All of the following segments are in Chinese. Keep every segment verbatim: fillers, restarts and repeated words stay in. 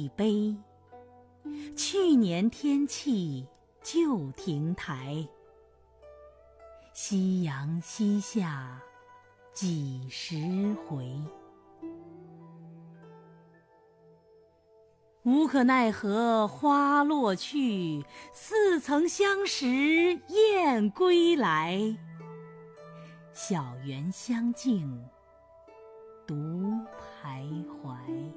一杯，去年天气旧亭台。夕阳西下几时回？无可奈何花落去，似曾相识燕归来。小园香径独徘徊。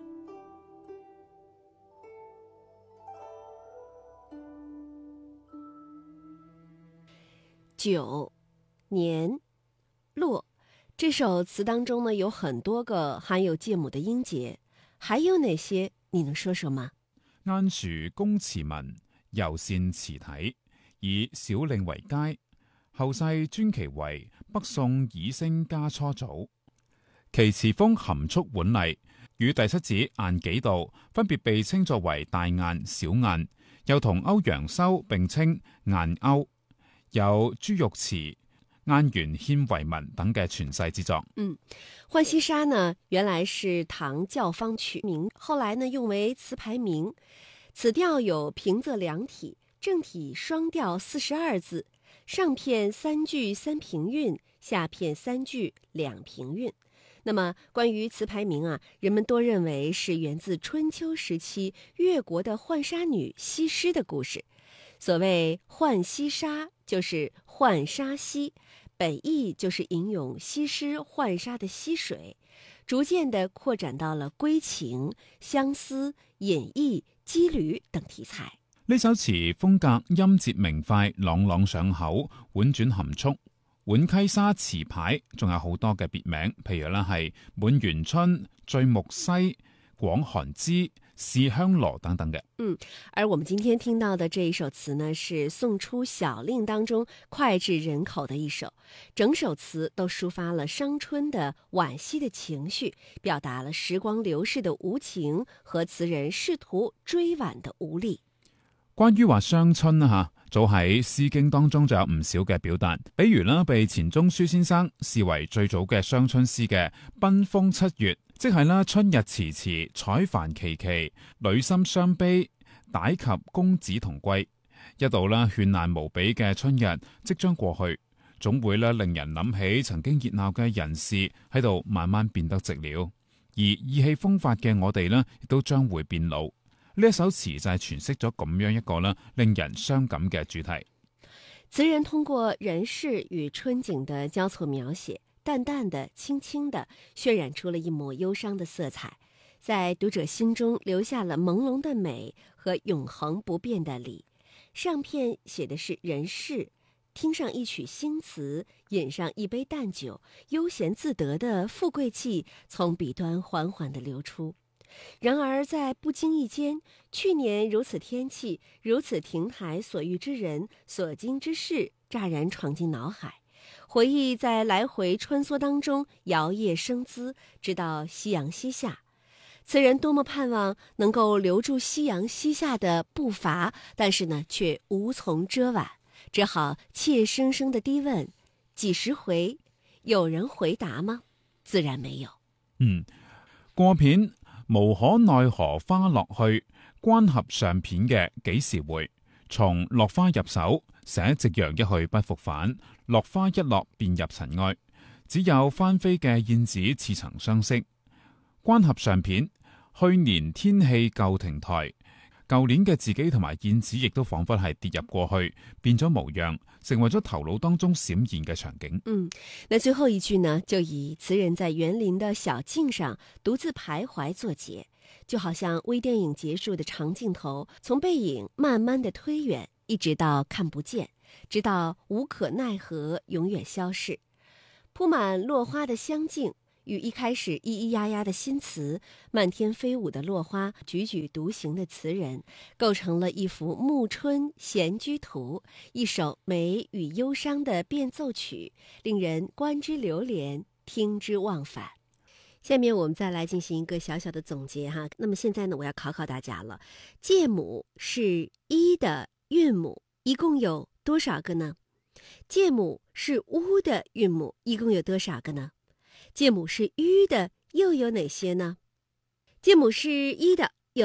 九年落这首词当中呢，有很多个含有介母的音节，还有哪些你能說說嗎？ 晏殊公詞文，尤善詞體，以小令為佳。後世尊其為北宋擬聲家初祖。其詞風含蓄婉麗，與第七子晏幾道分別被稱作為大晏、小晏，又同歐陽修並稱晏歐，有朱玉詞、晏元獻遺文等嘅傳世之作。 嗯，浣溪沙呢，原來是唐教坊曲名，後來呢用為詞牌名。此調有平仄兩體，正體雙調四十二字，上片三句三平韻，下片三句兩平韻。那麼關於詞牌名啊，人們多認為是源自春秋時期越國的浣紗女西施的故事。所謂浣溪沙，就是浣紗溪，本意就是吟詠西施浣紗的溪水，逐漸地擴展到了歸情、相思、隱逸、羈旅等題材。 呢首詞風格音節明快，朗朗上口，婉轉含蓄。浣溪沙詞牌仲有好多嘅別名，譬如啦係滿園春、醉木溪、廣寒枝、試香羅等等嘅。 嗯，而我們今天聽到的這一首詞呢，是宋初小令當中膾炙人口的一首，整首詞都抒發了傷春的惋惜的情緒，表達了時光流逝的無情和詞人試圖追挽的無力。 關於話傷春啊吓，早喺《詩經》當中就有唔少嘅表達，比如啦，被錢鍾書先生視為最早嘅傷春詩嘅《賓風七月》，即係啦，春日遲遲，采繁期期，女心傷悲，歹及公子同歸。一度啦，絢爛無比嘅春日即將過去，總會咧令人諗起曾經熱鬧嘅人事喺度慢慢變得寂寥，而意氣風發嘅我哋呢，亦都將會變老。呢一首詞就係詮釋咗咁樣一個啦令人傷感嘅主題。 詞人通過人事與春景的交錯描寫，淡淡的、輕輕的渲染出了一抹憂傷的色彩，在讀者心中留下了朦朧的美和永恆不變的理。上片寫的是人事，聽上一曲新詞，飲上一杯淡酒，悠閒自得的富貴氣從筆端緩緩地流出。然而在不經意間，去年如此天氣，如此亭台所遇之人，所經之事，乍然闖進腦海。回憶在來回穿梭當中搖曳生姿，直到夕陽西下。詞人多麼盼望能夠留住夕陽西下的步伐，但是呢，卻無從遮挽，只好怯生生地低問：幾時回？有人回答嗎？自然沒有。 嗯，過片無可奈何花落去，關合上片嘅幾時回？從落花入手，寫夕陽一去不復返，落花一落便入塵埃，只有翻飛嘅燕子似曾相識。關合上片，去年天氣舊亭台，舊年嘅自己同埋燕子亦都仿佛係跌入過去，變咗模樣，成為咗頭腦當中閃現嘅場景。 嗯，那最後一句呢，就以詞人在園林的小徑上獨自徘徊作結，就好像微電影結束的長鏡頭，從背影慢慢的推遠，一直到看不見，直到無可奈何永遠消逝。鋪滿落花的香徑與一開始咿咿呀呀的新詞，漫天飛舞的落花，踽踽獨行的詞人，構成了一幅暮春閒居圖，一首美與憂傷的變奏曲，令人觀之流連，聽之忘返。下面我們再來進行一個小小的總結哈。那麼現在呢，我要考考大家了，介母是一的韻母，一共有多少個呢？介母是烏的韻母，一共有多少個呢？介母是吁的又有哪些呢？介母是一的有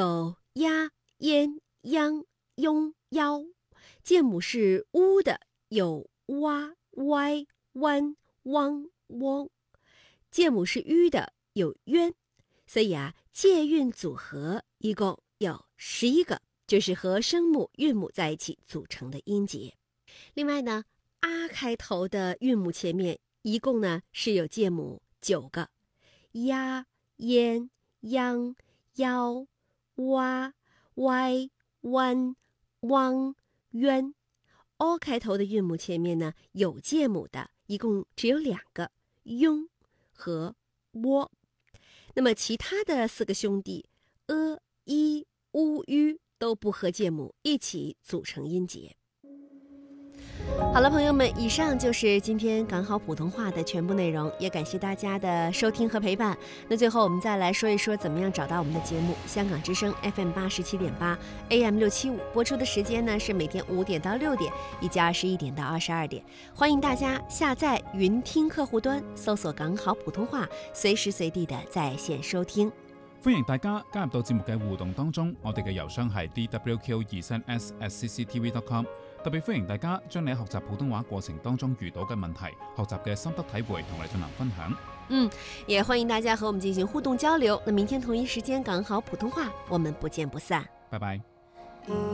呀、烟、央、拥、腰。字母是 u 的有哇、歪、弯、汪、汪。字母是 ü 的有渊。所以啊，介韵组合一共有十一个，就是和声母、韵母在一起组成的音节。另外呢，啊开头的韵母前面一共呢是有介母九个，呀、烟、央、腰、哇、歪、弯、汪、渊。o 开头的韵母前面呢有介母的一共只有两个，拥和窝。那么其他的四个兄弟 e、i、u、ü 都不和介母一起组成音节。好了，朋友们，以上就是今天港好普通话的全部内容，也感谢大家的收听和陪伴。那最后我们再来说一说怎么样找到我们的节目。香港之声 F M 八十七点八 A M 六七五播出的时间呢是每天五点到六点，以及二十一点到二十二点。欢迎大家下载云听客户端，搜索港好普通话，随時隨地的在線收聽。 歡迎大家加入到節目嘅互動當中，我哋嘅郵箱係 d w q 二三 s at c c t v dot com。特別歡迎大家將你喺學習普通話過程當中遇到嘅問題、學習嘅心得體會同我哋進行分享。 嗯，也歡迎大家和我們進行互動交流。那明天同一時間港好普通話，我們不見不散。 拜拜。